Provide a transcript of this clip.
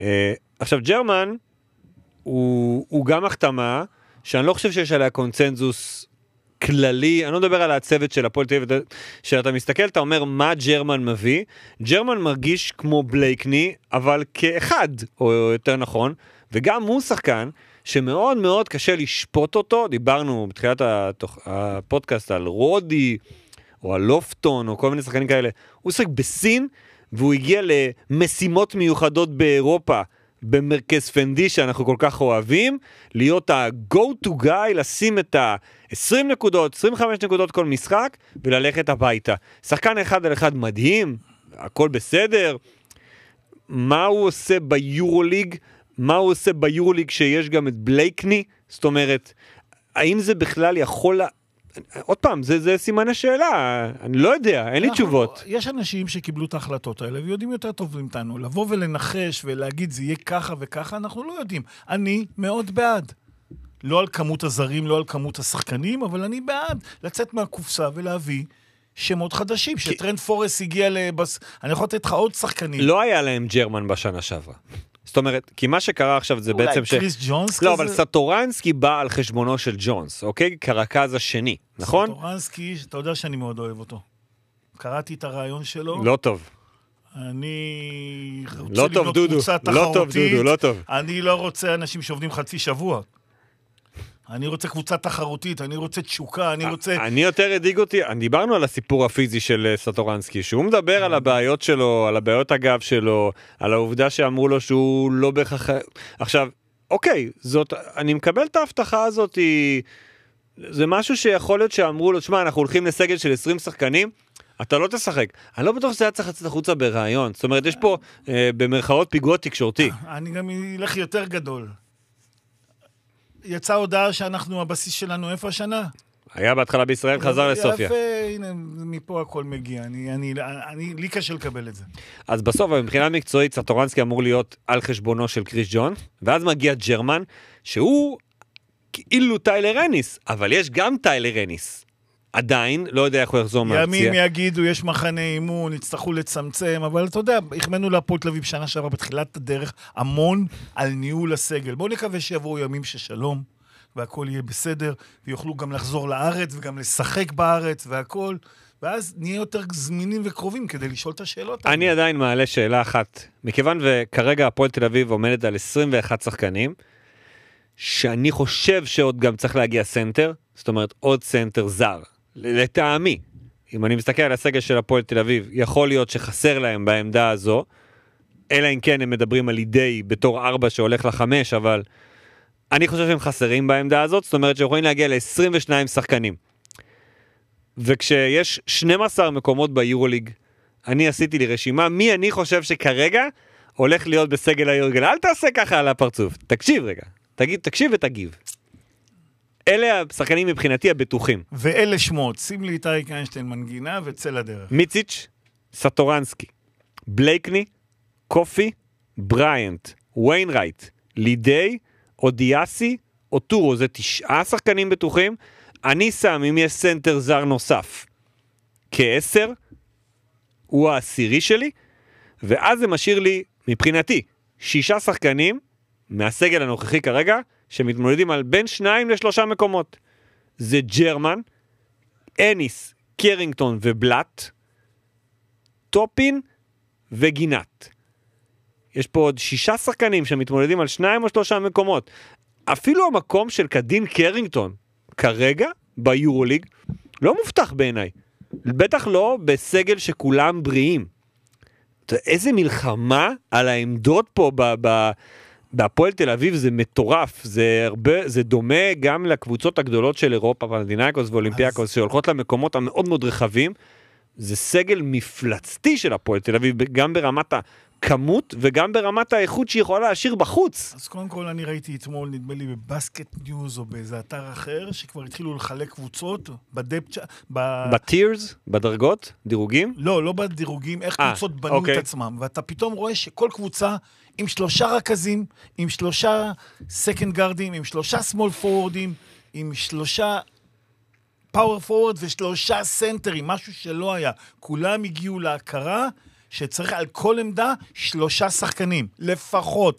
עכשיו, ג'רמן הוא גם החתמה, שאני לא חושב שיש עליה קונצנזוס כללי, אני לא מדבר על הצוות של הפועל תל אביב, שאתה מסתכל, אתה אומר מה ג'רמן מביא, ג'רמן מרגיש כמו בלייקני, אבל כאחד, או יותר נכון, וגם הוא שחקן, שמאוד מאוד קשה לשפוט אותו, דיברנו בתחילת הפודקאסט על רודי, או על לופטון, או כל מיני שחקנים כאלה, הוא שחק בסין, והוא הגיע למשימות מיוחדות באירופה, במרכז פנדי שאנחנו כל כך אוהבים, להיות ה-go to guy, לשים את ה-20 נקודות, 25 נקודות כל משחק, וללכת הביתה. שחקן אחד על אחד מדהים, הכל בסדר. מה הוא עושה ביורוליג? מה הוא עושה ביורוליג שיש גם את בלייקני? זאת אומרת, האם זה בכלל יכול... עוד פעם, זה סימן השאלה, אני לא יודע, אין לי תשובות. יש אנשים שקיבלו את ההחלטות האלה, ויודעים יותר טוב מאיתנו, לבוא ולנחש ולהגיד זה יהיה ככה וככה, אנחנו לא יודעים. אני מאוד בעד. לא על כמות הזרים, לא על כמות השחקנים, אבל אני בעד לצאת מהקופסה ולהביא שמות חדשים, שטרנד פורס הגיע אני יכול לתת לך עוד שחקנים. לא היה להם ג'רמן בשנה שעברה. זאת אומרת, כי מה שקרה עכשיו זה בעצם אולי קריס ג'ונס כזה? לא, אבל סטורנסקי בא על חשבונו של ג'ונס, אוקיי? כרכז השני, נכון? סטורנסקי, אתה יודע שאני מאוד אוהב אותו. קראתי את הרעיון שלו. לא טוב. אני לא טוב, דודו. לא טוב, דודו, לא טוב. אני לא רוצה אנשים שעובדים חצי שבוע. אני רוצה קבוצה תחרותית, אני רוצה תשוקה, אני רוצה... אני יותר הדאיג אותי, דיברנו על הסיפור הפיזי של סטורנסקי, שהוא מדבר על הבעיות שלו, על הבעיות הגב שלו, על העובדה שאמרו לו שהוא לא בכך... עכשיו, אוקיי, אני מקבל את ההבטחה הזאת, זה משהו שיכול להיות שאמרו לו, שמה, אנחנו הולכים לסגל של 20 שחקנים, אתה לא תשחק. אני לא בטוח שזה היה צריך לצאת החוצה ברעיון, זאת אומרת, יש פה במרכאות פיגוע תקשורתי. אני גם אלך יותר גדול. יצאה הודעה שאנחנו, הבסיס שלנו, איפה השנה? היה בהתחלה בישראל, חזר לסופיה. יפה, הנה, מפה הכל מגיע. לי קשה לקבל את זה. אז בסוף, מבחינה מקצועית, סטורנסקי אמור להיות על חשבונו של קריס ג'ון, ואז מגיע ג'רמן, שהוא כאילו טיילר אניס, אבל יש גם טיילר אניס. עדיין, לא יודע איך הוא יחזור מהפציעה. ימים יגידו, יש מחנה אימון, יצטרכו לצמצם, אבל אתה יודע, הכמנו להפועל תל אביב שנה שעברה בתחילת הדרך, המון על ניהול הסגל. בואו נקווה שיבואו ימים ששלום, והכל יהיה בסדר, ויוכלו גם לחזור לארץ, וגם לשחק בארץ, והכל, ואז נהיה יותר זמינים וקרובים כדי לשאול את השאלות. אני עדיין מעלה שאלה אחת, מכיוון וכרגע הפועל תל אביב עומדת על 21 שחקנים, שאני חושב שעוד גם צריך להגיע סנטר, זאת אומרת עוד סנטר זר. לטעמי, אם אני מסתכל על הסגל של הפועל תל אביב, יכול להיות שחסר להם בעמדה הזו, אלא אם כן הם מדברים על אידי בתור 4 שהולך ל5, אבל אני חושב שהם חסרים בעמדה הזאת, זאת אומרת שיכולים להגיע ל-22 שחקנים. וכשיש 12 מקומות ביורוליג, אני עשיתי לי רשימה, מי אני חושב שכרגע הולך להיות בסגל היורוליג. אל תעשה ככה על הפרצוף, תקשיב רגע, תקשיב ותגיב. אלה השחקנים מבחינתי הבטוחים. ואלה שמות, שים לי את אריק איינשטיין מנגינה וצא לדרך. מיציץ', סטורנסקי, בלייקני, קופי, בריינט, ויינרייט, לידי, אודיאסי, אוטורו, זה 9 שחקנים בטוחים. אני שם, אם יש סנטר זר נוסף, כ10, הוא העשירי שלי, ואז זה משאיר לי, מבחינתי, 6 שחקנים, מהסגל הנוכחי כרגע, שמתמודדים על בין 2 ל3 מקומות. זה ג'רמן, אניס, קרינגטון ובלט, טופין וגינת. יש פה עוד 6 שחקנים שמתמודדים על 2 או 3 מקומות. אפילו המקום של קדין קרינגטון, כרגע, ביורוליג, לא מובטח בעיניי. בטח לא בסגל שכולם בריאים. איזה מלחמה על העמדות פה בהפועל תל אביב, זה מטורף, זה דומה גם לקבוצות הגדולות של אירופה, פנתינייקוס ואולימפיאקוס, שהולכות למקומות המאוד מאוד רחבים, זה סגל מפלצתי של הפועל תל אביב, גם ברמת הכמות וגם ברמת האיכות שהיא יכולה להשאיר בחוץ. אז קודם כל אני ראיתי אתמול, נדמה לי בבסקט ניוז או באיזה אתר אחר, שכבר התחילו לחלק קבוצות, בטירס, בדרגות, דירוגים? לא בדירוגים, איך קבוצות בנו את עצמם, ואתה פתאום רואה שכל קבוצה עם 3 רכזים, עם 3 סקנד גארדים, עם 3 סמול פורורדים, עם 3 פאוור פורוורד ו3 סנטרים, משהו שלא היה. כולם הגיעו להכרה שצריך על כל עמדה 3 שחקנים, לפחות.